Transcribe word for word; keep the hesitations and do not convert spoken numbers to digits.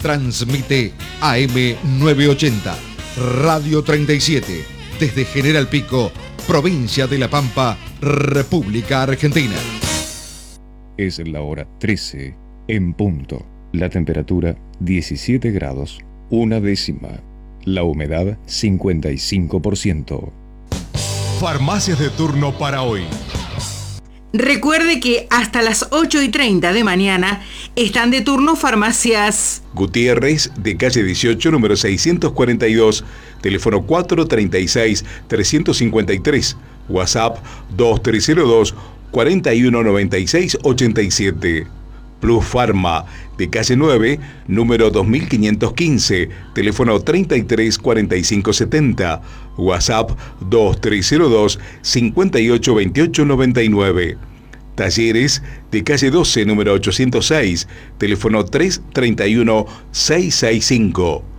Transmite A M novecientos ochenta, Radio treinta y siete, desde General Pico, provincia de La Pampa, República Argentina. Es la hora trece en punto. La temperatura diecisiete grados, una décima. La humedad cincuenta y cinco por ciento. Farmacias de turno para hoy. Recuerde que hasta las ocho y treinta de mañana están de turno farmacias Gutiérrez, de calle dieciocho, número seiscientos cuarenta y dos, teléfono cuatro treinta y seis, trescientos cincuenta y tres, WhatsApp dos tres cero dos, cuatro uno nueve seis, ocho siete. Plus Pharma, de calle nueve, número dos mil quinientos quince, teléfono treinta y tres, cuarenta y cinco setenta, WhatsApp dos tres cero dos, cinco ocho dos ocho nueve nueve. Talleres, de calle doce, número ochocientos seis, teléfono tres treinta y uno, seiscientos sesenta y cinco.